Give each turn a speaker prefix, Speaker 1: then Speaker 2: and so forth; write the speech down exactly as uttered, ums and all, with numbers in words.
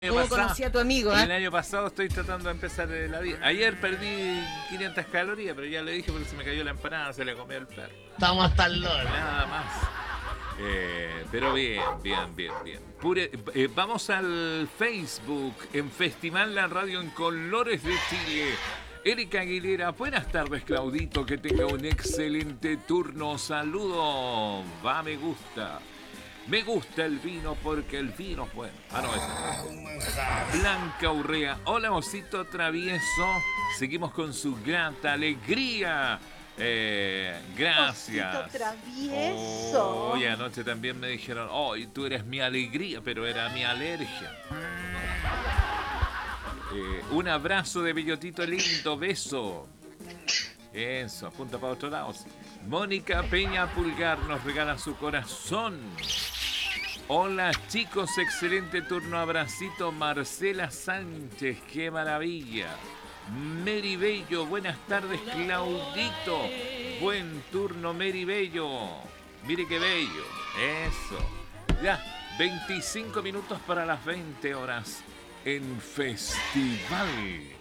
Speaker 1: año
Speaker 2: ¿Cómo
Speaker 1: pasado,
Speaker 2: conocí a tu amigo? ¿Eh?
Speaker 1: el año pasado estoy tratando de empezar la dieta. Ayer perdí quinientas calorías, pero ya le dije porque se me cayó la empanada, se le comió el perro.
Speaker 3: Estamos hasta el LOL.
Speaker 1: Nada más. Eh, pero bien, bien, bien, bien. Pure, eh, vamos al Facebook, en Festival La Radio en Colores de Chile. Erika Aguilera, buenas tardes, Claudito, que tenga un excelente turno. Saludos, va, me gusta. Me gusta el vino porque el vino es bueno. Ah, no, esa. Blanca Urrea. Hola, osito travieso. Seguimos con su grata alegría. Eh, gracias.
Speaker 4: Osito travieso.
Speaker 1: Hoy anoche también me dijeron, hoy tú eres mi alegría, pero era mi alergia. Eh, un abrazo de bellotito lindo, beso. Eso, apunta para otro lado. Mónica Peña Pulgar nos regala su corazón. Hola chicos, excelente turno, abracito. Marcela Sánchez, qué maravilla. Mary Bello, buenas tardes, Claudito. Buen turno, Mary Bello. Mire qué bello. Eso. Ya, veinticinco minutos para las veinte horas en Festival